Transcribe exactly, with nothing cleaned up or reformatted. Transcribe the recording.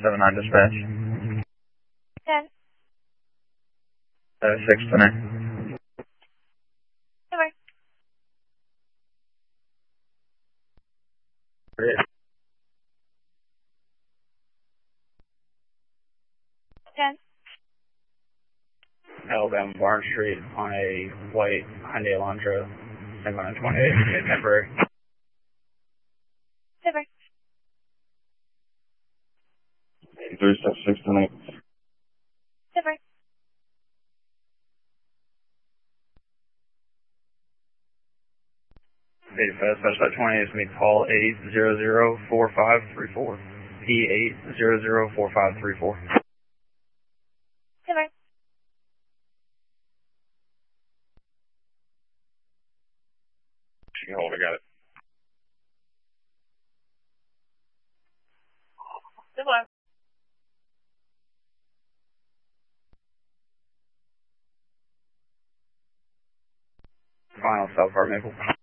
seven nine dispatch. ten. Uh, six to nine. Over. Great. ten. Alabama Barn Street on a white Hyundai Elantra, seven nine twenty-eight, temporary. Over. Three step six to nine. Over. eighty-five, special twenty is me call eight zero zero four five three four. E eight zero zero four five three four. Over. Hold, I got it. Over. Final South Park Maple.